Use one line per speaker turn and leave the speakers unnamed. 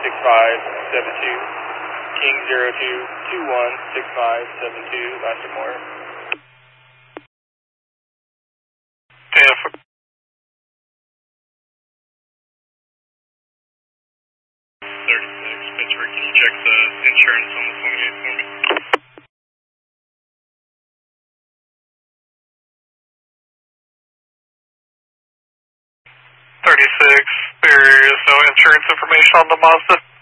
6572. King 02216572, last report.
Yeah, 36, Pittsburgh, can you check the insurance on the 28 for me? 36, there is no insurance information on the Mazda.